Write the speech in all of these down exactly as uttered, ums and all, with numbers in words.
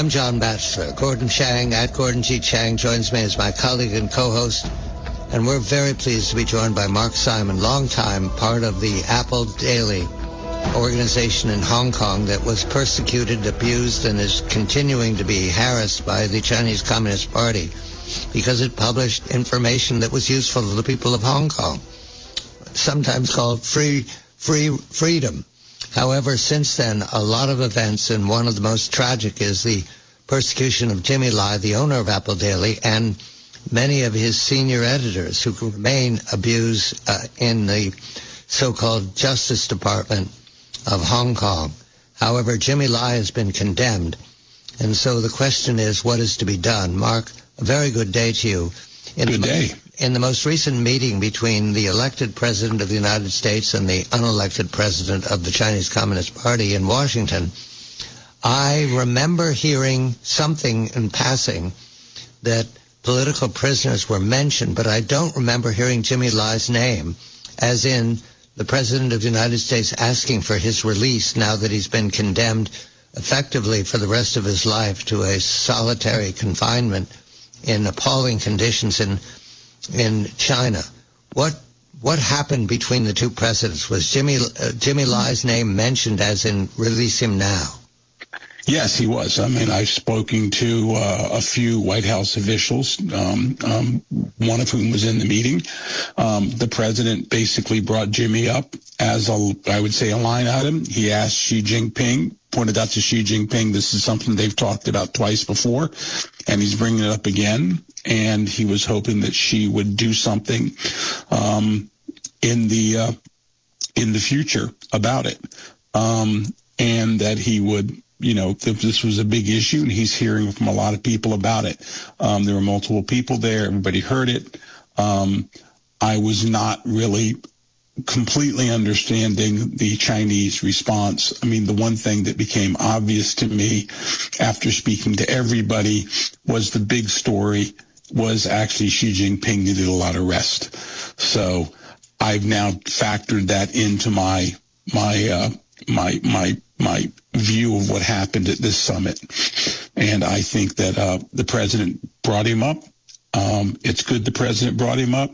I'm John Batchelor. Gordon Chang, at Gordon G. Chang, joins me as my colleague and co-host. And we're very pleased to be joined by Mark Simon, longtime part of the Apple Daily organization in Hong Kong that was persecuted, abused, and is continuing to be harassed by the Chinese Communist Party because it published information that was useful to the people of Hong Kong, sometimes called free, free freedom. However, since then, a lot of events, and one of the most tragic is the persecution of Jimmy Lai, the owner of Apple Daily, and many of his senior editors who remain abused uh, in the so-called Justice Department of Hong Kong. However, Jimmy Lai has been condemned, and so the question is, what is to be done? Mark, a very good day to you. In good the, day. In the most recent meeting between the elected president of the United States and the unelected president of the Chinese Communist Party in Washington, I remember hearing something in passing that political prisoners were mentioned, but I don't remember hearing Jimmy Lai's name, as in the President of the United States asking for his release now that he's been condemned effectively for the rest of his life to a solitary confinement in appalling conditions in in China. What what happened between the two presidents? Was Jimmy uh, Jimmy Lai's name mentioned as in release him now? Yes, he was. I mean, I've spoken to uh, a few White House officials, um, um, one of whom was in the meeting. Um, the president basically brought Jimmy up as, a, I would say, a line item. He asked Xi Jinping, pointed out to Xi Jinping, this is something they've talked about twice before, and he's bringing it up again. And he was hoping that Xi would do something um, in the uh, in the future about it, um, and that he would. You know, this was a big issue, and he's hearing from a lot of people about it. Um, there were multiple people there. Everybody heard it. Um, I was not really completely understanding the Chinese response. I mean, the one thing that became obvious to me after speaking to everybody was the big story was actually Xi Jinping needed a lot of rest. So I've now factored that into my my uh, my my my view of what happened at this summit. And I think that uh, the president brought him up. Um, it's good the president brought him up.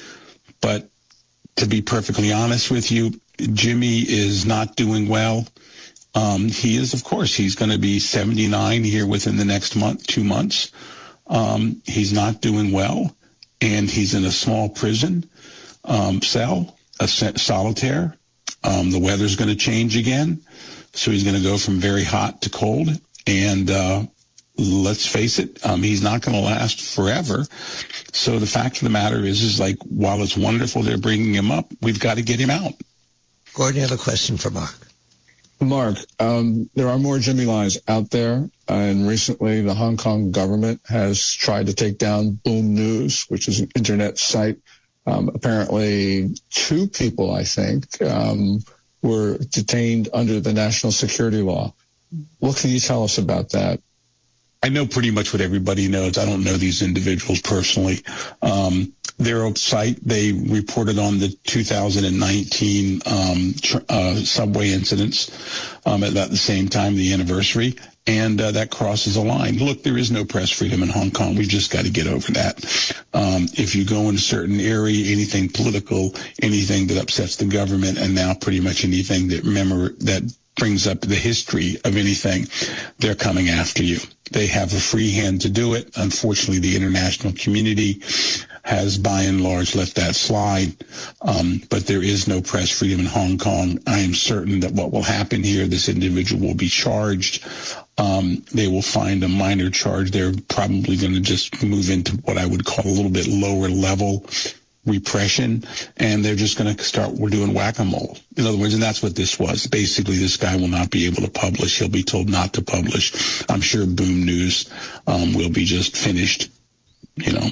But to be perfectly honest with you, Jimmy is not doing well. Um, he is, of course, he's going to be seventy-nine here within the next month, two months. Um, he's not doing well, and he's in a small prison um, cell, a solitaire. Um, the weather's going to change again. So he's going to go from very hot to cold. And uh, let's face it, um, he's not going to last forever. So the fact of the matter is, is like, while it's wonderful they're bringing him up, we've got to get him out. Gordon, you have a question for Mark. Mark, um, there are more Jimmy Lais out there. Uh, and recently the Hong Kong government has tried to take down Boom News, which is an internet site. Um, apparently two people, I think, um, were detained under the national security law. What can you tell us about that? I know pretty much what everybody knows. I don't know these individuals personally. Um, their site, they reported on the two thousand nineteen um, tr- uh, subway incidents um, at about the same time, the anniversary, and uh, that crosses a line. Look, there is no press freedom in Hong Kong. We've just got to get over that. Um, if you go in a certain area, anything political, anything that upsets the government, and now pretty much anything that remember that brings up the history of anything, they're coming after you. They have a free hand to do it. Unfortunately, the international community has by and large let that slide. Um, but there is no press freedom in Hong Kong. I am certain that what will happen here, this individual will be charged. Um, they will find a minor charge. They're probably going to just move into what I would call a little bit lower level repression, and they're just going to start, we're doing whack-a-mole. In other words, and that's what this was. Basically, this guy will not be able to publish. He'll be told not to publish. I'm sure Boom News um, will be just finished, you know.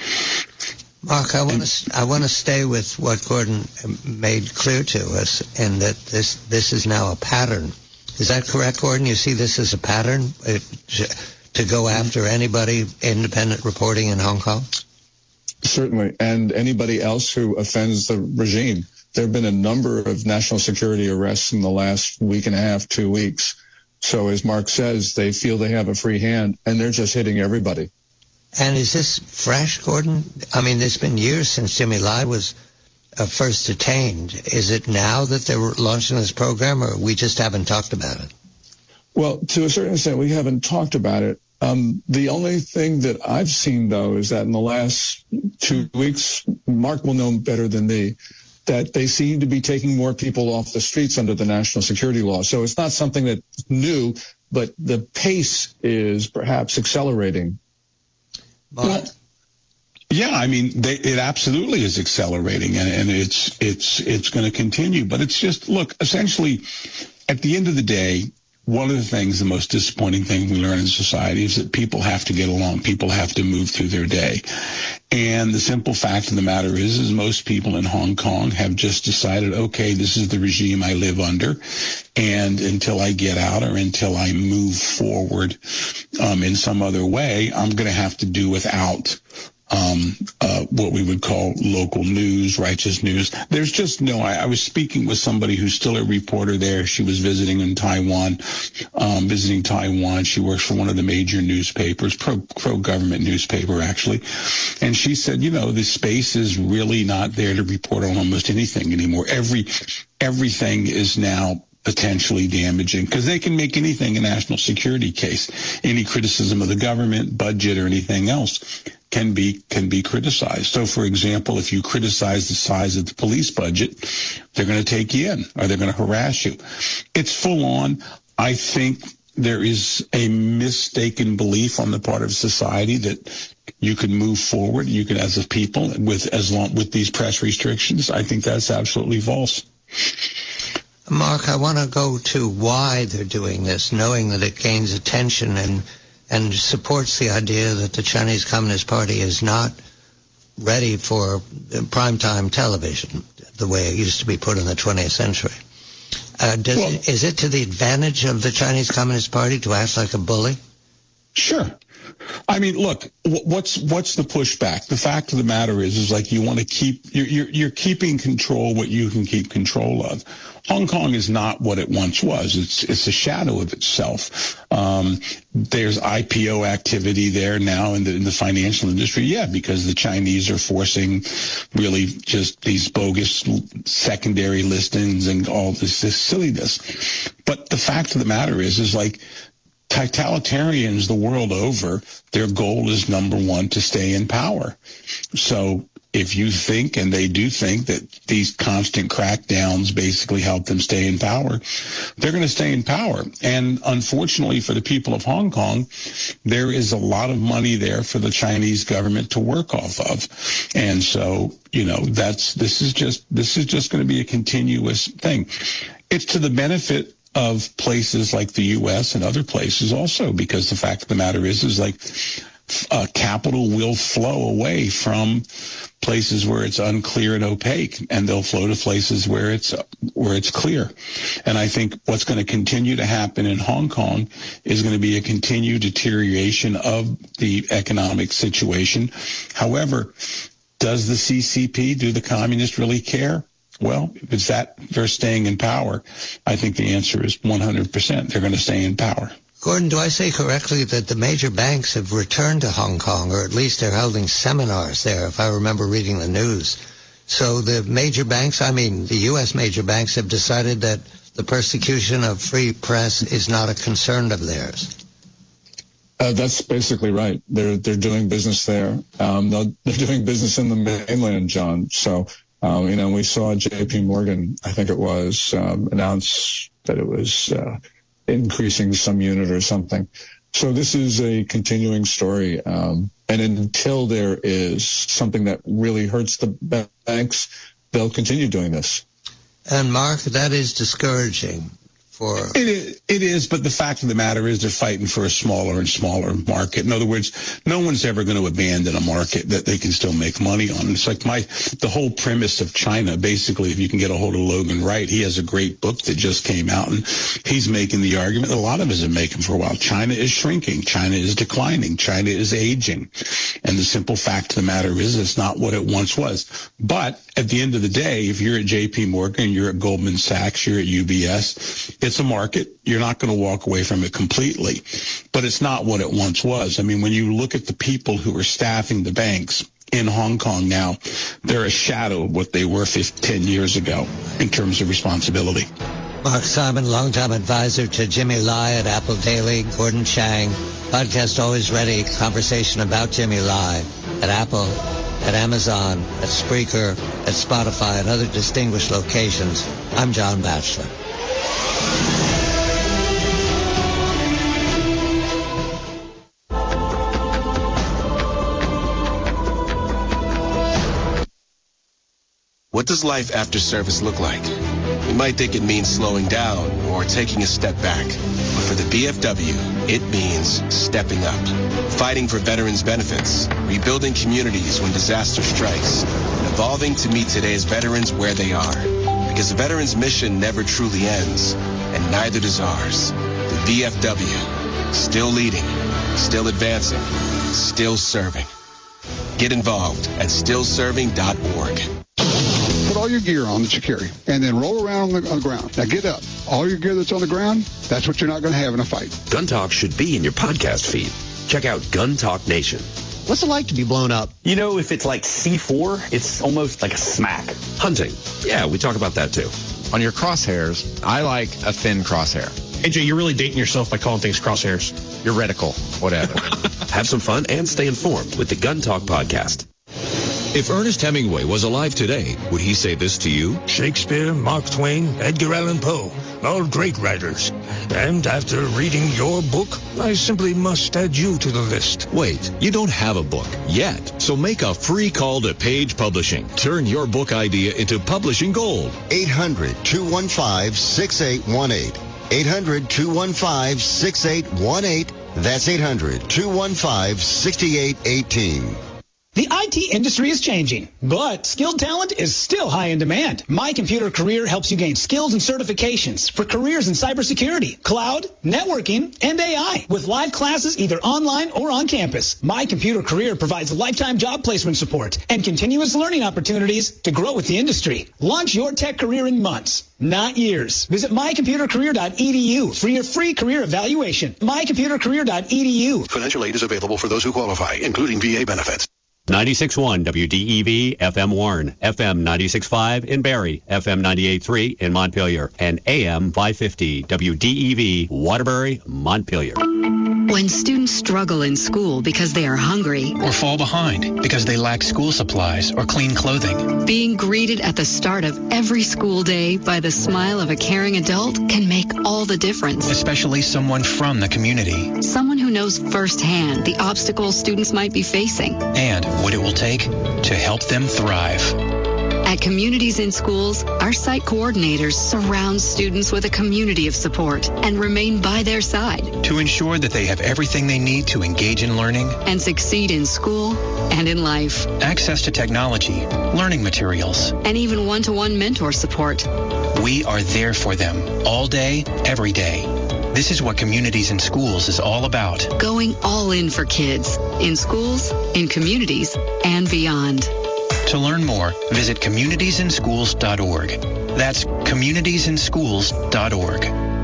Mark, I want to I want to stay with what Gordon made clear to us, and that this this is now a pattern. Is that correct, Gordon? You see this as a pattern uh, to go after anybody independent reporting in Hong Kong? Certainly, and anybody else who offends the regime. There have been a number of national security arrests in the last week and a half, two weeks. So as Mark says, they feel they have a free hand, and they're just hitting everybody. And is this fresh, Gordon? I mean, it's been years since Jimmy Lai was uh, first detained. Is it now that they're launching this program, or we just haven't talked about it? Well, to a certain extent, we haven't talked about it. Um, the only thing that I've seen, though, is that in the last two weeks, Mark will know better than me, that they seem to be taking more people off the streets under the national security law. So it's not something that's new, but the pace is perhaps accelerating. Well, yeah, I mean, they, it absolutely is accelerating, and, and it's it's it's going to continue. But it's just, look, essentially, at the end of the day, one of the things, the most disappointing thing we learn in society is that people have to get along. People have to move through their day. And the simple fact of the matter is, is most people in Hong Kong have just decided, okay, this is the regime I live under. And until I get out or until I move forward um, in some other way, I'm going to have to do without Um, uh, what we would call local news, righteous news. There's just no, I, I was speaking with somebody who's still a reporter there. She was visiting in Taiwan, um, visiting Taiwan. She works for one of the major newspapers, pro, pro-government newspaper, actually. And she said, you know, the space is really not there to report on almost anything anymore. Every, everything is now potentially damaging, because they can make anything a national security case. Any criticism of the government, budget, or anything else can be can be criticized. So, for example, if you criticize the size of the police budget, they're going to take you in, or they're going to harass you. It's full on. I think there is a mistaken belief on the part of society that you can move forward, you can, as a people, with as long with these press restrictions. I think that's absolutely false. Mark, I want to go to why they're doing this, knowing that it gains attention and and supports the idea that the Chinese Communist Party is not ready for primetime television, the way it used to be put in the twentieth century. Uh, does well, it, is it to the advantage of the Chinese Communist Party to act like a bully? Sure. I mean, look, what's what's the pushback? The fact of the matter is, is like you want to keep you're, you're you're keeping control what you can keep control of. Hong Kong is not what it once was. It's it's a shadow of itself. Um, there's I P O activity there now in the in the financial industry, yeah, because the Chinese are forcing really just these bogus secondary listings and all this, this silliness. But the fact of the matter is, is like. Totalitarians the world over, their goal is, number one, to stay in power. So if you think, and they do think, that these constant crackdowns basically help them stay in power, they're going to stay in power. And unfortunately for the people of Hong Kong, there is a lot of money there for the Chinese government to work off of. And so, you know, that's this is just this is just going to be a continuous thing. It's to the benefit of places like the U S and other places also, because the fact of the matter is, is like uh, capital will flow away from places where it's unclear and opaque, and they'll flow to places where it's where it's clear. And I think what's going to continue to happen in Hong Kong is going to be a continued deterioration of the economic situation. However, does the C C P, do the communists really care? Well, if it's that they're staying in power, I think the answer is one hundred percent. They're going to stay in power. Gordon, do I say correctly that the major banks have returned to Hong Kong, or at least they're holding seminars there, if I remember reading the news? So the major banks, I mean, the U S major banks have decided that the persecution of free press is not a concern of theirs. Uh, that's basically right. They're they're doing business there. Um, they're doing business in the mainland, John. So. Um, you know, we saw J P Morgan, I think it was, um, announce that it was uh, increasing some unit or something. So this is a continuing story. Um, and until there is something that really hurts the banks, they'll continue doing this. And, Mark, that is discouraging. For it is, it is, but the fact of the matter is they're fighting for a smaller and smaller market. In other words, no one's ever going to abandon a market that they can still make money on. It's like my the whole premise of China. Basically, if you can get a hold of Logan Wright, he has a great book that just came out, and he's making the argument that a lot of us have been making for a while. China is shrinking. China is declining. China is aging. And the simple fact of the matter is it's not what it once was. But at the end of the day, if you're at J P Morgan, you're at Goldman Sachs, you're at U B S, It's a market. You're not going to walk away from it completely, but it's not what it once was. I mean, when you look at the people who are staffing the banks in Hong Kong now, they're a shadow of what they were ten years ago in terms of responsibility. Mark Simon, longtime advisor to Jimmy Lai at Apple Daily, Gordon Chang, podcast always ready, conversation about Jimmy Lai at Apple, at Amazon, at Spreaker, at Spotify, and other distinguished locations. I'm John Batchelor. What does life after service look like? You might think it means slowing down or taking a step back. But for the B F W, it means stepping up. Fighting for veterans' benefits, rebuilding communities when disaster strikes, and evolving to meet today's veterans where they are. Because the veterans' mission never truly ends, and neither does ours. The B F W, still leading, still advancing, still serving. Get involved at still serving dot org. Put all your gear on that you carry, and then roll around on the, on the ground. Now get up. All your gear that's on the ground, that's what you're not going to have in a fight. Gun Talk should be in your podcast feed. Check out Gun Talk Nation. What's it like to be blown up? You know, if it's like C four, it's almost like a smack. Hunting. Yeah, we talk about that too. On your crosshairs, I like a thin crosshair. A J, you're really dating yourself by calling things crosshairs. Your reticle, whatever. Have some fun and stay informed with the Gun Talk podcast. If Ernest Hemingway was alive today, would he say this to you? Shakespeare, Mark Twain, Edgar Allan Poe, all great writers. And after reading your book, I simply must add you to the list. Wait, you don't have a book yet, so make a free call to Page Publishing. Turn your book idea into publishing gold. eight hundred, two one five, six eight one eight. eight hundred, two one five, six eight one eight. That's eight hundred, two one five, six eight one eight. The I T industry is changing, but skilled talent is still high in demand. My Computer Career helps you gain skills and certifications for careers in cybersecurity, cloud, networking, and A I with live classes either online or on campus. My Computer Career provides lifetime job placement support and continuous learning opportunities to grow with the industry. Launch your tech career in months, not years. Visit my computer career dot e d u for your free career evaluation. my computer career dot e d u. Financial aid is available for those who qualify, including V A benefits. ninety-six point one W D E V F M Warren, F M ninety-six point five in Barrie, F M ninety-eight point three in Montpelier, and A M five fifty W D E V Waterbury, Montpelier. When students struggle in school because they are hungry or fall behind because they lack school supplies or clean clothing, being greeted at the start of every school day by the smile of a caring adult can make all the difference. Especially someone from the community. Someone who knows firsthand the obstacles students might be facing. And what it will take to help them thrive. At Communities in Schools, our site coordinators surround students with a community of support and remain by their side to ensure that they have everything they need to engage in learning and succeed in school and in life. Access to technology, learning materials, and even one-to-one mentor support. We are there for them all day, every day. This is what Communities in Schools is all about. Going all in for kids, in schools, in communities, and beyond. To learn more, visit communities in schools dot org. That's communities in schools dot org.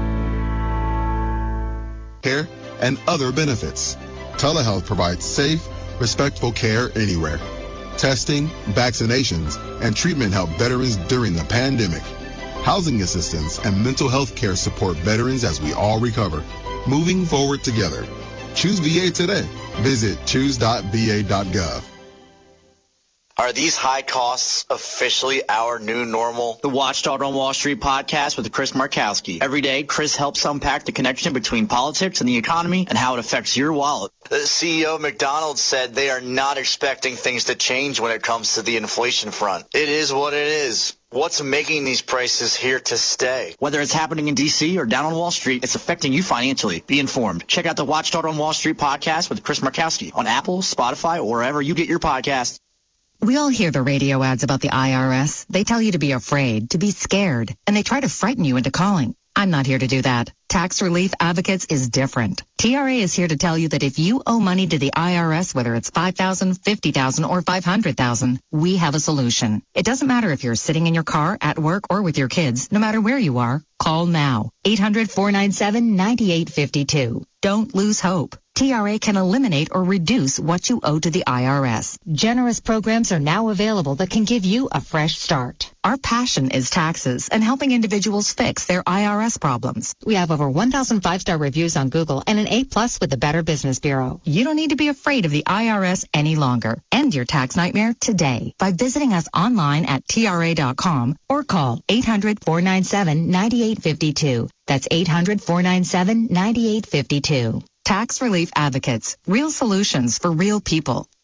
Care and other benefits. Telehealth provides safe, respectful care anywhere. Testing, vaccinations, and treatment help veterans during the pandemic. Housing assistance and mental health care support veterans as we all recover. Moving forward together. Choose V A today. Visit choose dot v a dot gov. Are these high costs officially our new normal? The Watchdog on Wall Street podcast with Chris Markowski. Every day, Chris helps unpack the connection between politics and the economy and how it affects your wallet. The C E O of McDonald's said they are not expecting things to change when it comes to the inflation front. It is what it is. What's making these prices here to stay? Whether it's happening in D C or down on Wall Street, it's affecting you financially. Be informed. Check out the Watchdog on Wall Street podcast with Chris Markowski on Apple, Spotify, or wherever you get your podcasts. We all hear the radio ads about the I R S. They tell you to be afraid, to be scared, and they try to frighten you into calling. I'm not here to do that. Tax Relief Advocates is different. T R A is here to tell you that if you owe money to the I R S, whether it's five thousand dollars, fifty thousand dollars, or five hundred thousand dollars, we have a solution. It doesn't matter if you're sitting in your car, at work, or with your kids. No matter where you are, call now. eight hundred, four nine seven, nine eight five two. Don't lose hope. T R A can eliminate or reduce what you owe to the I R S. Generous programs are now available that can give you a fresh start. Our passion is taxes and helping individuals fix their I R S problems. We have over one thousand five-star reviews on Google and an A plus with the Better Business Bureau. You don't need to be afraid of the I R S any longer. End your tax nightmare today by visiting us online at T R A dot com or call eight hundred, four nine seven, nine eight five two. That's eight hundred, four nine seven, nine eight five two. Tax Relief Advocates. Real solutions for real people.